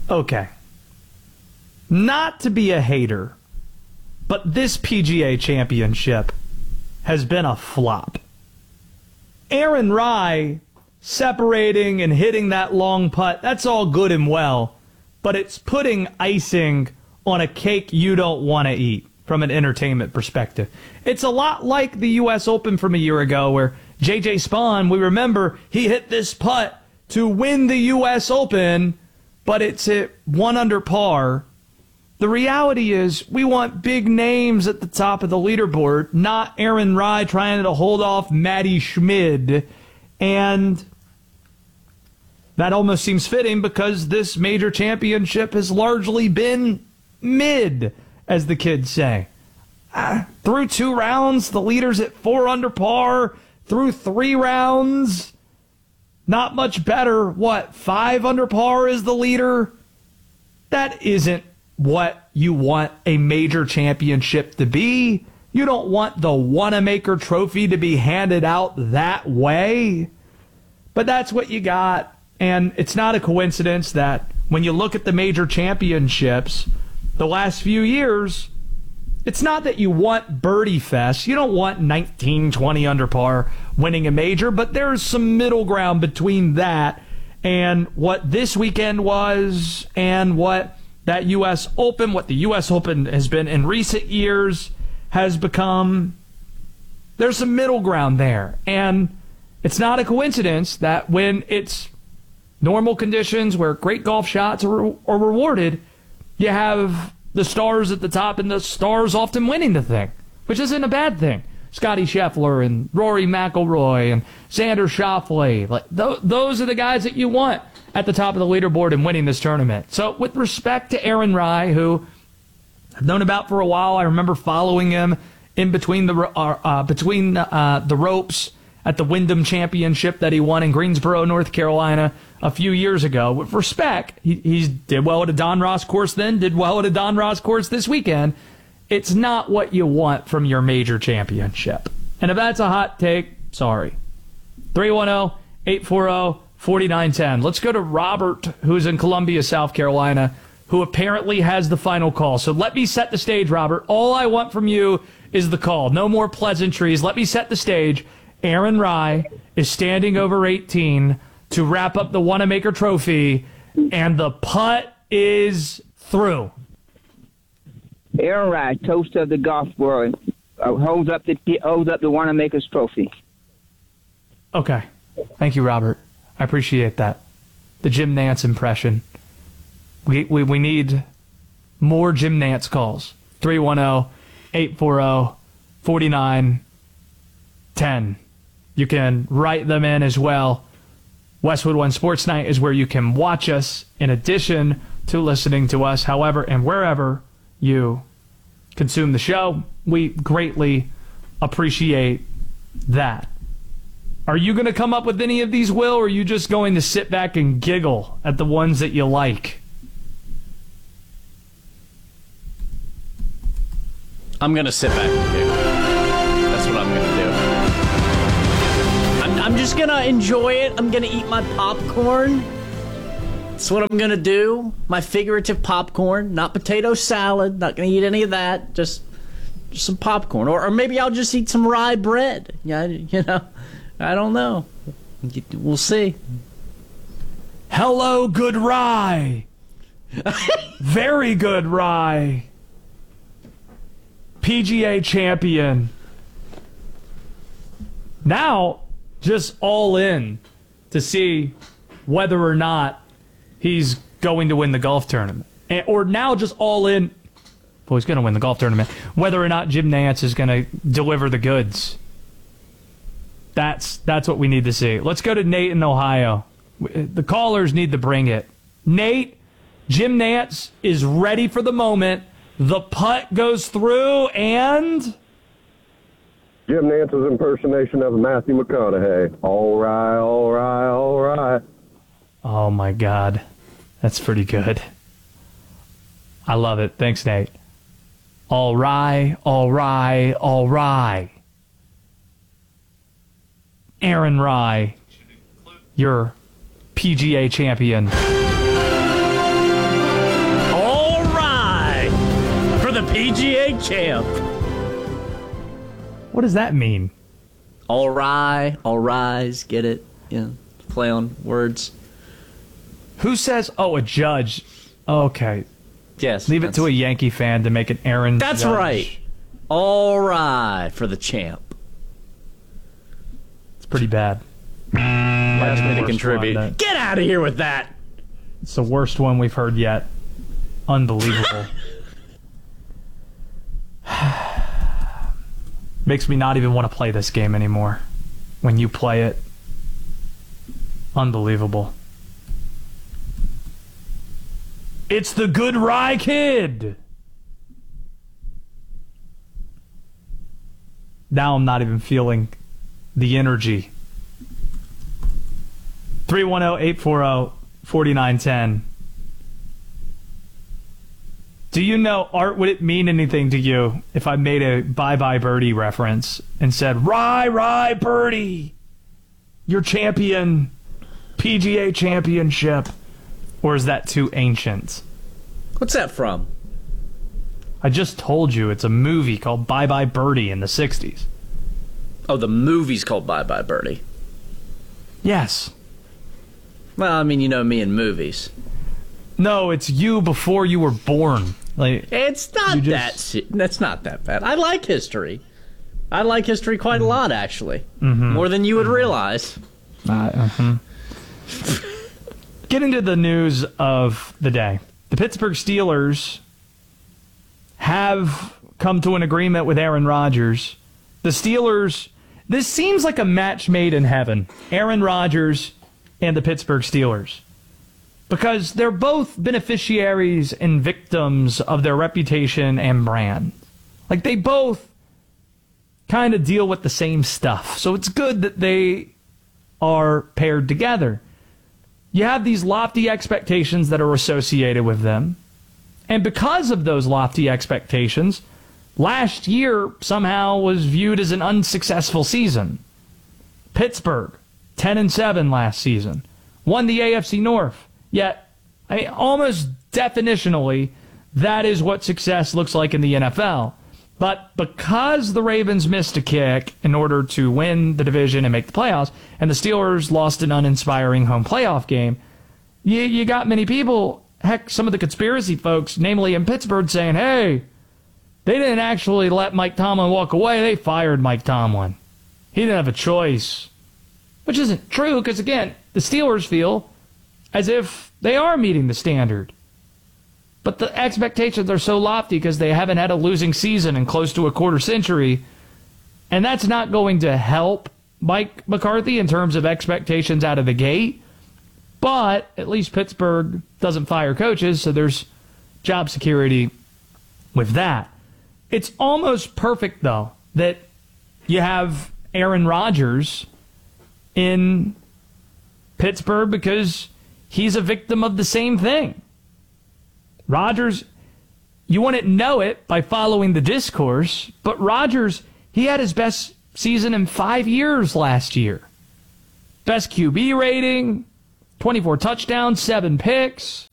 Okay. Not to be a hater, but this PGA Championship has been a flop. Aaron Rai separating and hitting that long putt, that's all good and well, but it's putting icing on a cake you don't want to eat from an entertainment perspective. It's a lot like the U.S. Open from a year ago where J.J. Spaun, we remember he hit this putt to win the U.S. Open, but it's at 1 under par. The reality is we want big names at the top of the leaderboard, not Aaron Rai trying to hold off Matty Schmid. And that almost seems fitting because this major championship has largely been mid, as the kids say. Through 2 rounds, the leader's at 4 under par. Through 3 rounds, not much better. 5 under par is the leader? That isn't what you want a major championship to be. You don't want the Wanamaker Trophy to be handed out that way. But that's what you got. And it's not a coincidence that when you look at the major championships the last few years, it's not that you want birdie fest. You don't want 19, 20 under par winning a major, but there's some middle ground between that and what this weekend was and what that U.S. Open, what the U.S. Open has been in recent years, has become. There's some middle ground there. And it's not a coincidence that when it's normal conditions where great golf shots are rewarded, you have the stars at the top and the stars often winning the thing, which isn't a bad thing. Scotty Scheffler and Rory McIlroy and Xander Schauffele. Those are the guys that you want at the top of the leaderboard and winning this tournament. So with respect to Aaron Rai, who I've known about for a while, I remember following him in between the ropes at the Wyndham Championship that he won in Greensboro, North Carolina a few years ago. With respect, he did well at a Don Ross course then, did well at a Don Ross course this weekend. It's not what you want from your major championship. And if that's a hot take, sorry. 310-840-4910. Let's go to Robert, who's in Columbia, South Carolina, who apparently has the final call. So let me set the stage, Robert. All I want from you is the call. No more pleasantries. Let me set the stage. Aaron Rai is standing over 18 to wrap up the Wanamaker Trophy, and the putt is through. Aaron Rai, toast of the golf world, holds up the Wanamaker's Trophy. Okay. Thank you, Robert. I appreciate that. The Jim Nantz impression. We need more Jim Nantz calls. 310-840-4910. You can write them in as well. Westwood One Sports Night is where you can watch us in addition to listening to us, however and wherever you consume the show. We greatly appreciate that. Are you going to come up with any of these, Will, or are you just going to sit back and giggle at the ones that you like? I'm going to sit back and giggle. That's what I'm going to do. I'm just going to enjoy it. I'm going to eat my popcorn. That's what I'm going to do. My figurative popcorn, not potato salad. Not going to eat any of that. Just some popcorn. Or maybe I'll just eat some rye bread. Yeah, you know, I don't know. We'll see. Hello, good rye. Very good rye. PGA champion. Now, just all in to see whether or not he's going to win the golf tournament. Or now just all in, well, he's going to win the golf tournament, whether or not Jim Nantz is going to deliver the goods. That's what we need to see. Let's go to Nate in Ohio. The callers need to bring it. Nate, Jim Nantz is ready for the moment. The putt goes through, and Jim Nantz's impersonation of Matthew McConaughey. All right, all right, all right. Oh, my God. That's pretty good. I love it. Thanks, Nate. All right, all right, all right. Aaron Rai, your PGA champion. PGA champ. What does that mean? All rise, get it? Yeah, play on words. Who says, a judge? Okay. Yes. Leave it to a Yankee fan to make an Aaron That's Judge. right. All right for the champ. It's pretty bad. Last minute worst contribute. one that- Get out of here with that. It's the worst one we've heard yet. Unbelievable. Makes me not even want to play this game anymore. When you play it. Unbelievable. It's the Good Rye Kid! Now I'm not even feeling the energy. 310-840-4910. Do you know, Art, would it mean anything to you if I made a Bye-Bye Birdie reference and said, Rye Birdie, your champion, PGA championship? Or is that too ancient? What's that from? I just told you it's a movie called Bye-Bye Birdie in the 60s. Oh, the movie's called Bye Bye Birdie. Yes. Well, I mean, you know me in movies. No, it's you before you were born. Like, It's not that's not that bad. I like history. I like history quite a lot, actually. More than you would realize. Getting to the news of the day. The Pittsburgh Steelers have come to an agreement with Aaron Rodgers. The Steelers, this seems like a match made in heaven. Aaron Rodgers and the Pittsburgh Steelers. Because they're both beneficiaries and victims of their reputation and brand. Like, they both kind of deal with the same stuff. So it's good that they are paired together. You have these lofty expectations that are associated with them. And because of those lofty expectations, last year somehow was viewed as an unsuccessful season. Pittsburgh, 10-7 last season, won the AFC North. Yet, I mean, almost definitionally, that is what success looks like in the NFL. But because the Ravens missed a kick in order to win the division and make the playoffs, and the Steelers lost an uninspiring home playoff game, you got many people, heck, some of the conspiracy folks, namely in Pittsburgh, saying, hey, they didn't actually let Mike Tomlin walk away. They fired Mike Tomlin. He didn't have a choice. Which isn't true, because, again, the Steelers feel as if they are meeting the standard. But the expectations are so lofty because they haven't had a losing season in close to a quarter century. And that's not going to help Mike McCarthy in terms of expectations out of the gate. But at least Pittsburgh doesn't fire coaches, so there's job security with that. It's almost perfect, though, that you have Aaron Rodgers in Pittsburgh because he's a victim of the same thing. Rodgers, you wouldn't know it by following the discourse, but Rodgers, he had his best season in 5 years last year. Best QB rating, 24 touchdowns, 7 picks,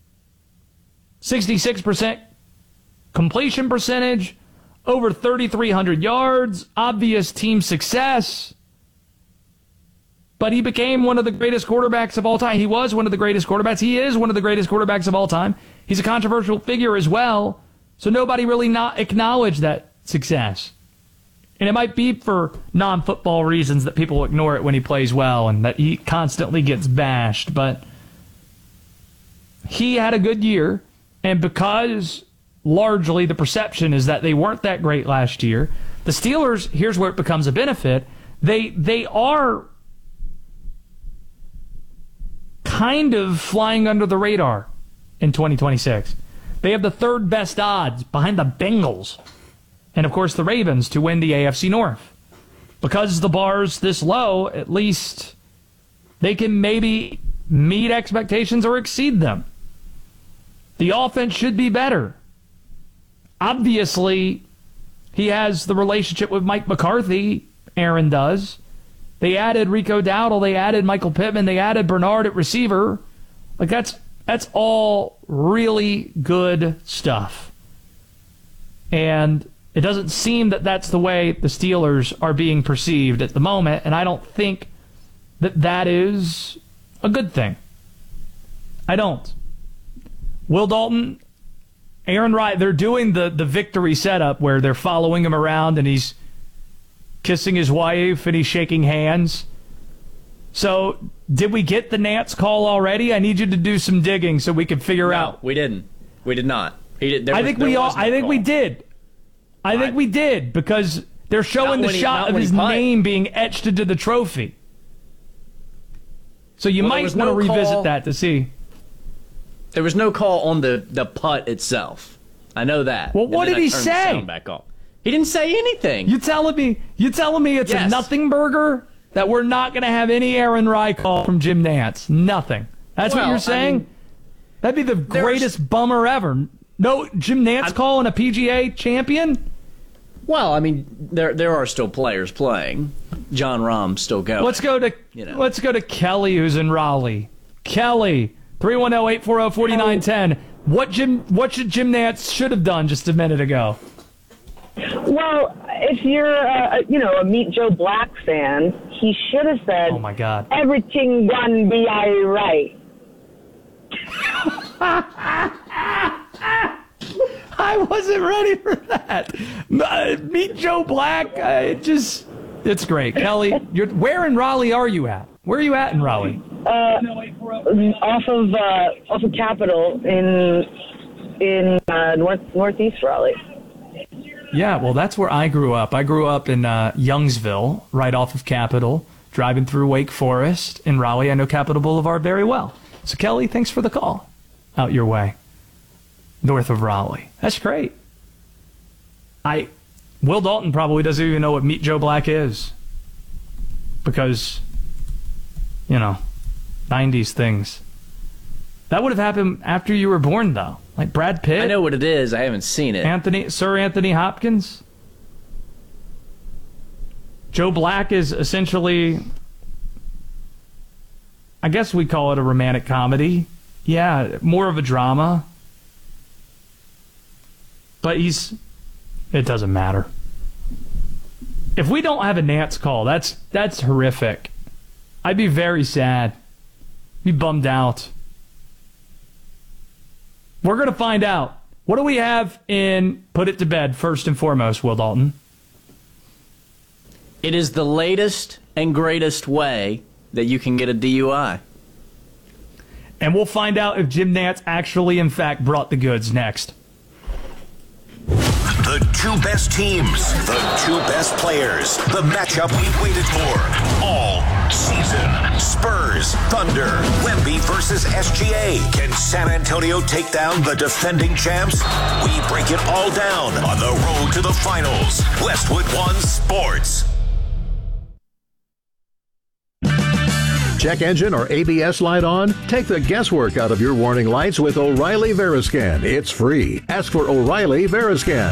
66% completion percentage, over 3,300 yards, obvious team success. But he became one of the greatest quarterbacks of all time. He was one of the greatest quarterbacks. He is one of the greatest quarterbacks of all time. He's a controversial figure as well, so nobody really not acknowledged that success. And it might be for non-football reasons that people ignore it when he plays well and that he constantly gets bashed, but he had a good year, and because largely the perception is that they weren't that great last year, the Steelers, here's where it becomes a benefit, they are kind of flying under the radar in 2026. They have the third best odds behind the Bengals and, of course, the Ravens to win the AFC North. Because the bar's this low, at least they can maybe meet expectations or exceed them. The offense should be better. Obviously, he has the relationship with Mike McCarthy, Aaron does. They added Rico Dowdle, they added Michael Pittman, they added Bernard at receiver. Like, that's all really good stuff. And it doesn't seem that that's the way the Steelers are being perceived at the moment, and I don't think that that is a good thing. I don't. Will Dalton, Aaron Wright, they're doing the victory setup where they're following him around and he's kissing his wife and he's shaking hands. So, did we get the Nance call already? I need you to do some digging so we can figure out. We didn't. We did not. I think we did. I think we did because they're showing the shot of his name being etched into the trophy. So you might want to revisit that to see. There was no call on the putt itself. I know that. Well, what did he say? Back off. He didn't say anything. You telling me it's a nothing burger? That we're not going to have any Aaron Rye call from Jim Nance? Nothing. That's what you're saying? That'd be the greatest bummer ever. No Jim Nance calling a PGA champion? Well, I mean, there are still players playing. John Rahm's still going. Let's go to Kelly, who's in Raleigh. Kelly, 310-840-4910. What should Jim Nance should have done just a minute ago? Well, if you're a Meet Joe Black fan, he should have said, "Oh my God, everything gonna be all right." I wasn't ready for that. Meet Joe Black. It's great. Kelly, where in Raleigh are you at? Where are you at in Raleigh? Off of Capitol in northeast Raleigh. Yeah, well, that's where I grew up. I grew up in Youngsville, right off of Capitol, driving through Wake Forest in Raleigh. I know Capitol Boulevard very well. So, Kelly, thanks for the call. Out your way. North of Raleigh. That's great. Will Dalton probably doesn't even know what Meet Joe Black is. Because, 90s things. That would have happened after you were born, though. Like Brad Pitt. I know what it is. I haven't seen it. Sir Anthony Hopkins. Joe Black is essentially, I guess we call it a romantic comedy. Yeah, more of a drama. But it doesn't matter. If we don't have a Nance call, that's horrific. I'd be very sad. Be bummed out. We're going to find out. What do we have in Put It to Bed, first and foremost, Will Dalton? It is the latest and greatest way that you can get a DUI. And we'll find out if Jim Nance actually, in fact, brought the goods next. The two best teams, the two best players, the matchup we've waited for all season. Spurs, Thunder, Wemby versus SGA. Can San Antonio take down the defending champs? We break it all down on the road to the finals. Westwood One Sports. Check engine or ABS light on? Take the guesswork out of your warning lights with O'Reilly Veriscan. It's free. Ask for O'Reilly Veriscan.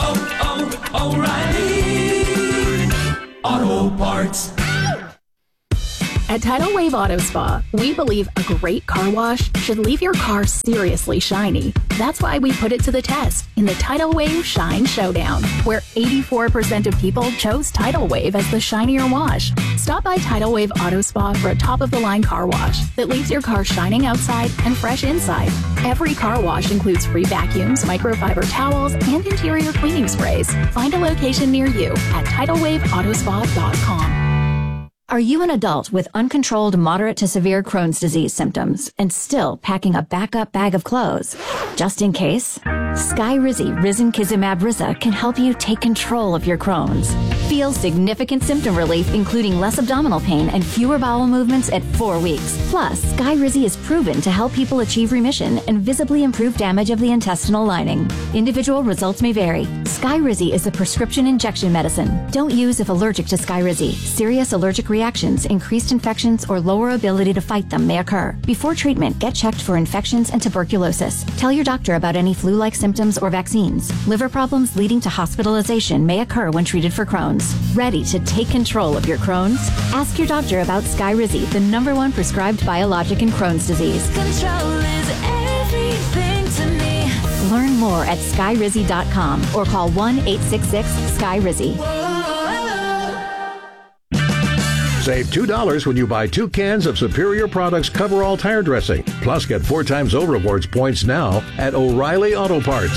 O'Reilly Auto Parts. At Tidal Wave Auto Spa, we believe a great car wash should leave your car seriously shiny. That's why we put it to the test in the Tidal Wave Shine Showdown, where 84% of people chose Tidal Wave as the shinier wash. Stop by Tidal Wave Auto Spa for a top-of-the-line car wash that leaves your car shining outside and fresh inside. Every car wash includes free vacuums, microfiber towels, and interior cleaning sprays. Find a location near you at TidalWaveAutoSpa.com. Are you an adult with uncontrolled moderate to severe Crohn's disease symptoms and still packing a backup bag of clothes? Just in case, Skyrizi Risankizumab Riza can help you take control of your Crohn's. Feel significant symptom relief, including less abdominal pain and fewer bowel movements at 4 weeks. Plus, Skyrizi is proven to help people achieve remission and visibly improve damage of the intestinal lining. Individual results may vary. Skyrizi is a prescription injection medicine. Don't use if allergic to Skyrizi. Serious allergic reactions, increased infections, or lower ability to fight them may occur. Before treatment, get checked for infections and tuberculosis. Tell your doctor about any flu-like symptoms or vaccines. Liver problems leading to hospitalization may occur when treated for Crohn's. Ready to take control of your Crohn's? Ask your doctor about Skyrizi, the #1 prescribed biologic in Crohn's disease. Control is everything to me. Learn more at skyrizzy.com or call 1-866-SKY-RIZZY. Save $2 when you buy 2 cans of Superior Products Coverall tire dressing. Plus, get 4 times O rewards points now at O'Reilly Auto Parts.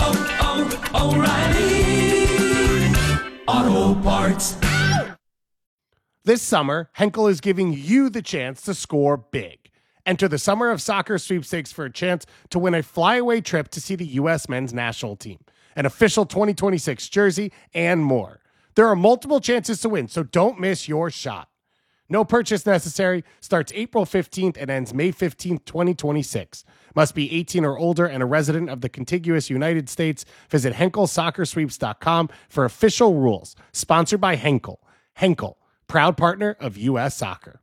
O'Reilly Auto Parts. This summer, Henkel is giving you the chance to score big. Enter the Summer of Soccer sweepstakes for a chance to win a flyaway trip to see the U.S. men's national team, an official 2026 jersey, and more. There are multiple chances to win, so don't miss your shot. No purchase necessary. Starts April 15th and ends May 15th, 2026. Must be 18 or older and a resident of the contiguous United States. Visit HenkelSoccerSweeps.com for official rules. Sponsored by Henkel. Henkel, proud partner of U.S. Soccer.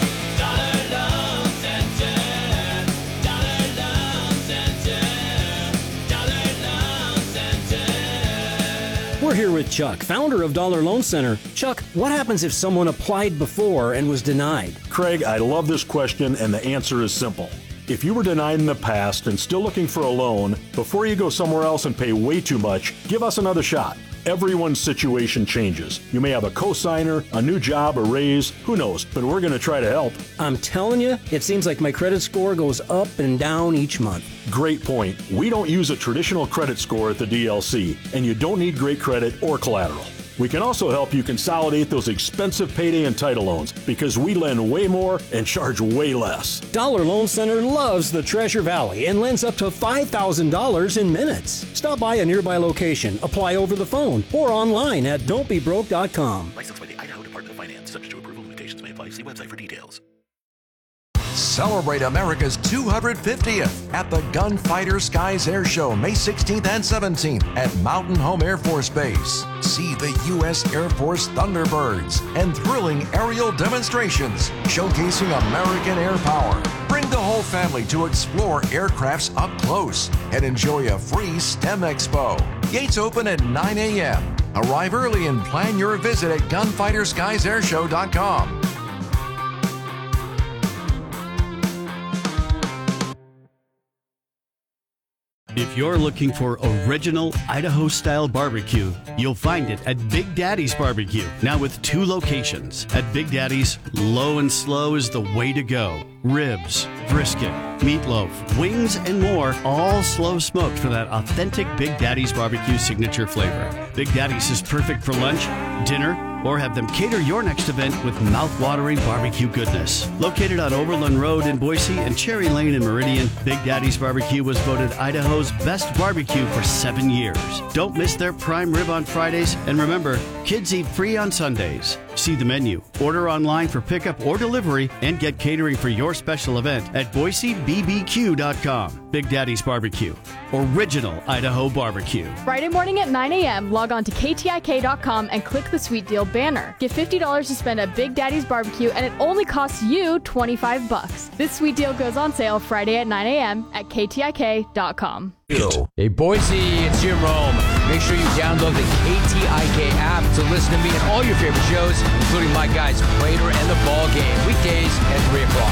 We're here with Chuck, founder of Dollar Loan Center. Chuck, what happens if someone applied before and was denied? Craig, I love this question, and the answer is simple. If you were denied in the past and still looking for a loan, before you go somewhere else and pay way too much, give us another shot. Everyone's situation changes. You may have a cosigner, a new job, a raise, who knows, but we're going to try to help. I'm telling you, it seems like my credit score goes up and down each month. Great point. We don't use a traditional credit score at the DLC, and you don't need great credit or collateral. We can also help you consolidate those expensive payday and title loans because we lend way more and charge way less. Dollar Loan Center loves the Treasure Valley and lends up to $5,000 in minutes. Stop by a nearby location, apply over the phone, or online at don'tbebroke.com. Licensed by the Idaho Department of Finance. Subject to approval. Limitations may apply. See website for details. Celebrate America's 250th at the Gunfighter Skies Air Show, May 16th and 17th at Mountain Home Air Force Base. See the U.S. Air Force Thunderbirds and thrilling aerial demonstrations showcasing American air power. Bring the whole family to explore aircrafts up close and enjoy a free STEM Expo. Gates open at 9 a.m. Arrive early and plan your visit at gunfighterskiesairshow.com. If you're looking for original Idaho-style barbecue, you'll find it at Big Daddy's Barbecue. Now with 2 locations. At Big Daddy's, low and slow is the way to go. Ribs, brisket, meatloaf, wings, and more, all slow smoked for that authentic Big Daddy's Barbecue signature flavor. Big Daddy's is perfect for lunch, dinner, or have them cater your next event with mouth-watering barbecue goodness. Located on Overland Road in Boise and Cherry Lane in Meridian, Big Daddy's Barbecue was voted Idaho's best barbecue for 7 years. Don't miss their prime rib on Fridays, and remember, kids eat free on Sundays. See the menu, order online for pickup or delivery, and get catering for your special event at BoiseBBQ.com. Big Daddy's Barbecue, original Idaho barbecue. Friday morning at 9 a.m., log on to KTIK.com and click the Sweet Deal banner. Get $50 to spend at Big Daddy's Barbecue, and it only costs you $25. This sweet deal goes on sale Friday at 9 a.m. at KTIK.com. Hey, Boise, it's Jim Rome. Make sure you download the KTIK app to listen to me and all your favorite shows, including my guys, Prater and the Ball Game, weekdays at 3 o'clock.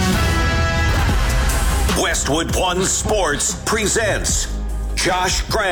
Westwood One Sports presents Josh Graham.